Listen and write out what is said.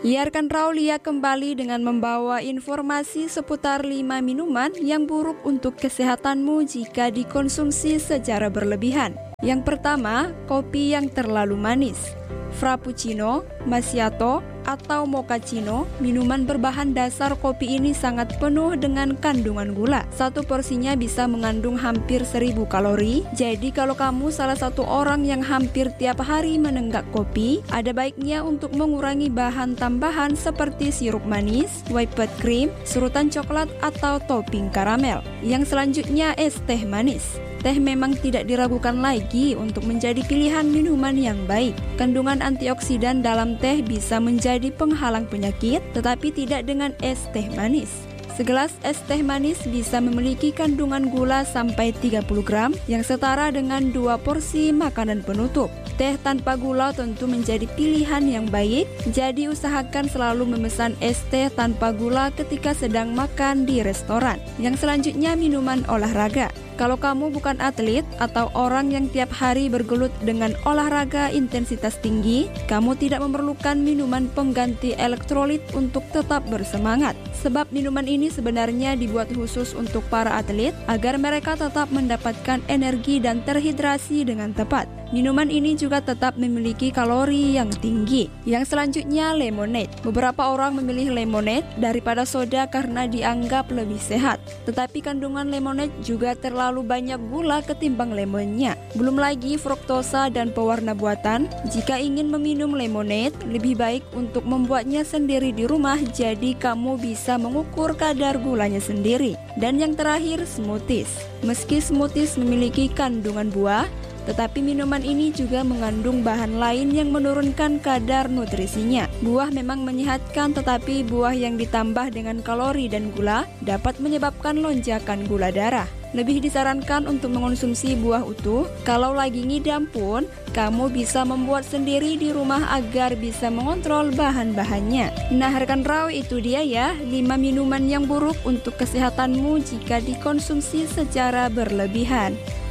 Biarkan Raulia kembali dengan membawa informasi seputar 5 minuman yang buruk untuk kesehatanmu jika dikonsumsi secara berlebihan. Yang pertama, kopi yang terlalu manis. Frappuccino, macchiato, atau mochaccino, minuman berbahan dasar kopi ini sangat penuh dengan kandungan gula. Satu porsinya bisa mengandung hampir 1000 kalori. Jadi kalau kamu salah satu orang yang hampir tiap hari menenggak kopi, ada baiknya untuk mengurangi bahan tambahan seperti sirup manis, whipped cream, surutan coklat, atau topping karamel. Yang selanjutnya, es teh manis. Teh memang tidak diragukan lagi untuk menjadi pilihan minuman yang baik. Kandungan antioksidan dalam teh bisa menjadi penghalang penyakit, tetapi tidak dengan es teh manis. Segelas es teh manis bisa memiliki kandungan gula sampai 30 gram yang setara dengan 2 porsi makanan penutup. Teh tanpa gula tentu menjadi pilihan yang baik, jadi usahakan selalu memesan es teh tanpa gula ketika sedang makan di restoran. Yang selanjutnya, minuman olahraga. Kalau kamu bukan atlet atau orang yang tiap hari bergelut dengan olahraga intensitas tinggi, kamu tidak memerlukan minuman pengganti elektrolit untuk tetap bersemangat. Sebab minuman ini sebenarnya dibuat khusus untuk para atlet agar mereka tetap mendapatkan energi dan terhidrasi dengan tepat. Minuman ini juga tetap memiliki kalori yang tinggi. Yang selanjutnya, lemonade. Beberapa orang memilih lemonade daripada soda karena dianggap lebih sehat. Tetapi kandungan lemonade juga terlalu banyak gula ketimbang lemonnya. Belum lagi fruktosa dan pewarna buatan. Jika ingin meminum lemonade, lebih baik untuk membuatnya sendiri di rumah, jadi kamu bisa mengukur kadar gulanya sendiri. Dan yang terakhir, smoothies. Meski smoothies memiliki kandungan buah, tetapi minuman ini juga mengandung bahan lain yang menurunkan kadar nutrisinya. Buah memang menyehatkan, tetapi buah yang ditambah dengan kalori dan gula dapat menyebabkan lonjakan gula darah. Lebih disarankan untuk mengonsumsi buah utuh. Kalau lagi ngidam pun, kamu bisa membuat sendiri di rumah agar bisa mengontrol bahan-bahannya. Nah, rekan Raw, itu dia ya 5 minuman yang buruk untuk kesehatanmu jika dikonsumsi secara berlebihan.